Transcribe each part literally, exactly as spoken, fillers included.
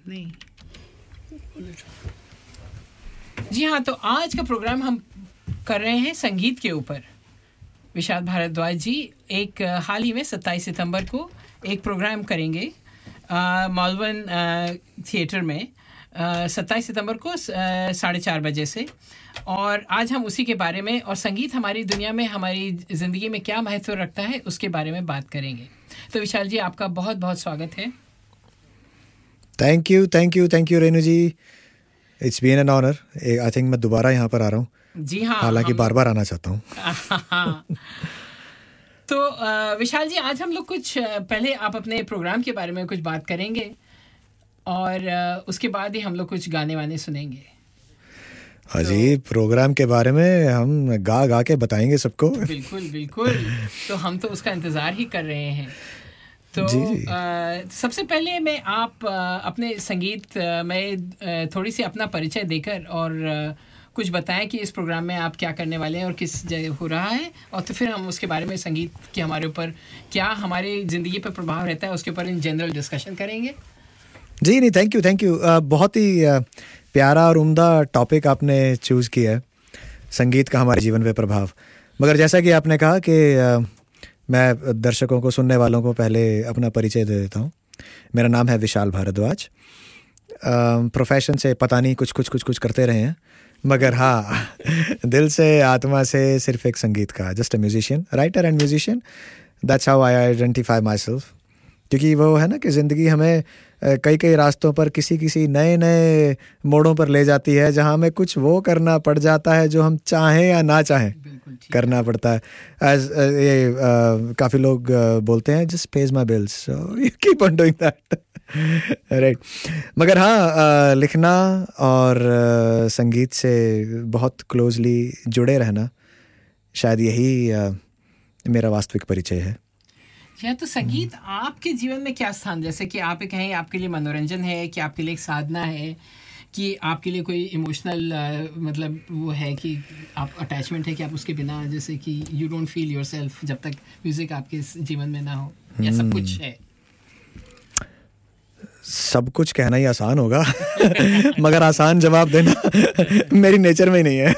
नहीं। जी हाँ, तो आज का प्रोग्राम हम कर रहे हैं संगीत के ऊपर। विशाल भारद्वाज जी एक हाल ही में सत्ताईस सितंबर को एक प्रोग्राम करेंगे मालवन थिएटर में सत्ताईस सितंबर को साढ़े चार बजे से, और आज हम उसी के बारे में और संगीत हमारी दुनिया में, हमारी ज़िंदगी में क्या महत्व रखता है उसके बारे में बात करेंगे। तो विशाल जी, आपका बहुत बहुत स्वागत है। Thank you thank you thank you Renu ji, it's been an honour. I think मैं दोबारा यहाँ पर आ रहा हूँ। जी हाँ, हालांकि हम... बार बार आना चाहता हूँ। तो विशाल जी, आज हम लोग कुछ पहले आप अपने प्रोग्राम के बारे में कुछ बात करेंगे और उसके बाद ही हम लोग कुछ गाने वाने सुनेंगे। हाँ तो, जी, प्रोग्राम के बारे में हम गा गा के बताएंगे सबको। बिल्कुल बिल्कुल, तो हम तो उसका इंतज़ार ही कर रहे हैं। तो जी जी। आ, सबसे पहले मैं आप आ, अपने संगीत आ, में थोड़ी सी अपना परिचय देकर और आ, कुछ बताएं कि इस प्रोग्राम में आप क्या करने वाले हैं और किस जगह हो रहा है, और तो फिर हम उसके बारे में संगीत के हमारे ऊपर क्या हमारी ज़िंदगी पर प्रभाव रहता है उसके ऊपर इन जनरल डिस्कशन करेंगे। जी नहीं, थैंक यू थैंक यू। बहुत ही uh, प्यारा और उम्दा टॉपिक आपने चूज़ किया है, संगीत का हमारे जीवन पे प्रभाव। मगर जैसा कि आपने कहा कि uh, मैं दर्शकों को, सुनने वालों को पहले अपना परिचय दे देता हूँ। मेरा नाम है विशाल भारद्वाज। प्रोफेशन uh, से पता नहीं कुछ कुछ कुछ कुछ करते रहे हैं, मगर हाँ दिल से, आत्मा से सिर्फ एक संगीत का, just a musician, writer and musician. That's how I identify my self. क्योंकि वो है ना कि ज़िंदगी हमें कई कई रास्तों पर, किसी किसी नए नए मोड़ों पर ले जाती है, जहाँ हमें कुछ वो करना पड़ जाता है जो हम चाहें या ना चाहें करना पड़ता है। एज ये काफ़ी लोग बोलते हैं just page my bills, so you keep on doing that, right. मगर हाँ, लिखना और संगीत से बहुत क्लोजली जुड़े रहना, शायद यही मेरा वास्तविक परिचय है। या तो संगीत आपके जीवन में क्या स्थान, जैसे कि आप कहें आपके लिए मनोरंजन है, कि आपके लिए एक साधना है, कि आपके लिए कोई इमोशनल uh, मतलब वो है कि आप अटैचमेंट है कि आप उसके बिना, जैसे कि यू डोंट फील योरसेल्फ जब तक म्यूजिक आपके जीवन में ना हो, या सब कुछ है? सब कुछ कहना ही आसान होगा मगर आसान जवाब देना मेरी नेचर में ही नहीं है।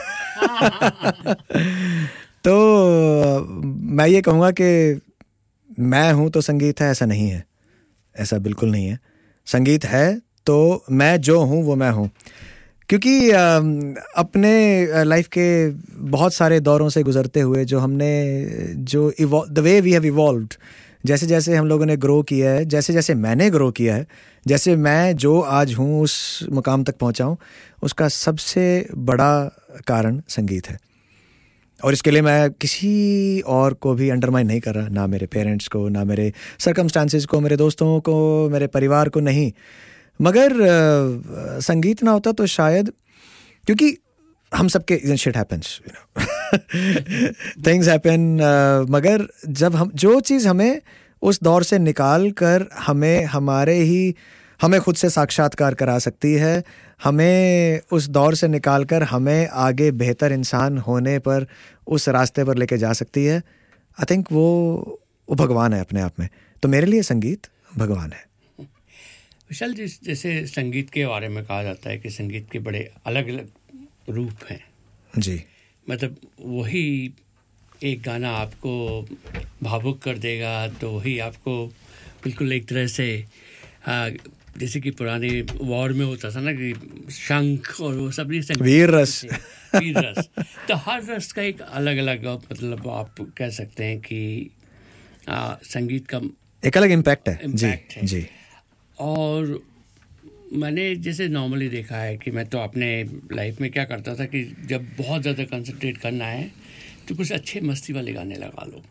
तो मैं ये कहूँगा कि मैं हूँ तो संगीत है, ऐसा नहीं है, ऐसा बिल्कुल नहीं है। संगीत है तो मैं जो हूँ वो मैं हूँ, क्योंकि अपने लाइफ के बहुत सारे दौरों से गुजरते हुए जो हमने, जो the way we have evolved, जैसे जैसे हम लोगों ने ग्रो किया है, जैसे जैसे मैंने ग्रो किया है, जैसे मैं जो आज हूँ उस मुकाम तक पहुँचा हूँ, उसका सबसे बड़ा कारण संगीत है। और इसके लिए मैं किसी और को भी अंडरमाइन नहीं कर रहा, ना मेरे पेरेंट्स को, ना मेरे सर्कमस्टांसेस को, मेरे दोस्तों को, मेरे परिवार को नहीं। मगर uh, संगीत ना होता तो शायद, क्योंकि हम सबके shit happens, you know, things happen, मगर जब हम, जो चीज़ हमें उस दौर से निकाल कर हमें हमारे ही हमें खुद से साक्षात्कार करा सकती है, हमें उस दौर से निकाल कर हमें आगे बेहतर इंसान होने पर, उस रास्ते पर लेके जा सकती है, आई थिंक वो वो भगवान है अपने आप में। तो मेरे लिए संगीत भगवान है। विशाल जी, जैसे संगीत के बारे में कहा जाता है कि संगीत के बड़े अलग अलग रूप हैं। जी, मतलब वही एक गाना आपको भावुक कर देगा, तो वही आपको बिल्कुल एक तरह से आ, जैसे कि पुराने वॉर में होता था ना कि शंख और वो सब, वीर रस वीर रस तो हर रस का एक अलग अलग, मतलब आप कह सकते हैं कि आ, संगीत का एक अलग इम्पैक्ट है। इम्पैक्ट जी, है जी। और मैंने जैसे नॉर्मली देखा है कि मैं तो अपने लाइफ में क्या करता था कि जब बहुत ज़्यादा कंसंट्रेट करना है तो कुछ अच्छे मस्ती वाले गाने लगा लो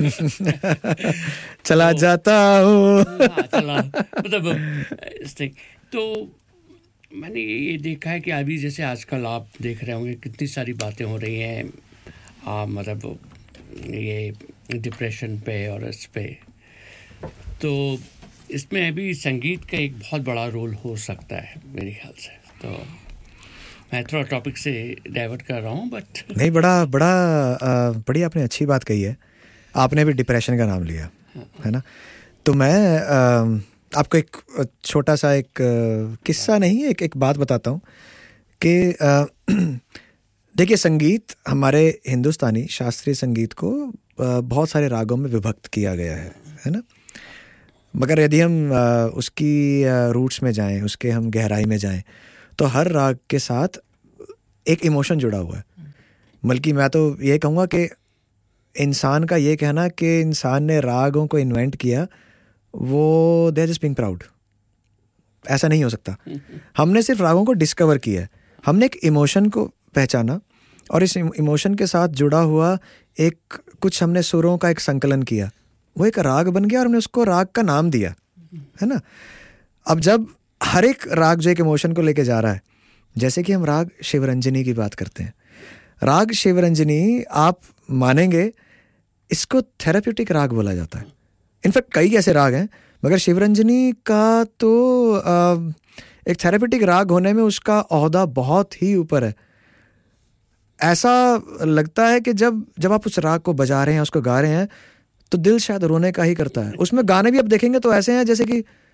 चला तो, जाता हूँ हाँ, चला, मतलब तो मैंने ये देखा है कि अभी जैसे आजकल आप देख रहे होंगे कितनी सारी बातें हो रही हैं, आ, मतलब ये डिप्रेशन पे और इस पे, तो इसमें अभी संगीत का एक बहुत बड़ा रोल हो सकता है मेरे ख्याल से। तो मैं थोड़ा टॉपिक से डाइवर्ट कर रहा हूँ, बट नहीं, बड़ा बड़ा आ, बड़ी आपने अच्छी बात कही है। आपने भी डिप्रेशन का नाम लिया, है ना? तो मैं आ, आपको एक छोटा सा एक किस्सा नहीं एक एक बात बताता हूँ कि देखिए, संगीत हमारे हिंदुस्तानी शास्त्रीय संगीत को बहुत सारे रागों में विभक्त किया गया है है ना। मगर यदि हम उसकी रूट्स में जाएं, उसके हम गहराई में जाएं, तो हर राग के साथ एक इमोशन जुड़ा हुआ है। बल्कि मैं तो ये कहूँगा कि इंसान का ये कहना कि इंसान ने रागों को इन्वेंट किया, वो they are just being proud, ऐसा नहीं हो सकता। हमने सिर्फ रागों को डिस्कवर किया है, हमने एक इमोशन को पहचाना और इस इमोशन के साथ जुड़ा हुआ एक कुछ हमने सुरों का एक संकलन किया, वो एक राग बन गया और हमने उसको राग का नाम दिया, है ना। अब जब हर एक राग जो एक इमोशन को लेके जा रहा है, जैसे कि हम राग शिवरंजनी की बात करते हैं, राग शिवरंजनी आप मानेंगे इसको थेराप्यूटिक राग बोला जाता है। इनफैक्ट कई ऐसे राग हैं, मगर शिवरंजनी का तो आ, एक थेराप्यूटिक राग होने में उसका ओहदा बहुत ही ऊपर है। ऐसा लगता है कि जब जब आप उस राग को बजा रहे हैं, उसको गा रहे हैं, तो दिल शायद रोने का ही करता है। उसमें गाने भी आप देखेंगे तो ऐसे हैं जैसे कि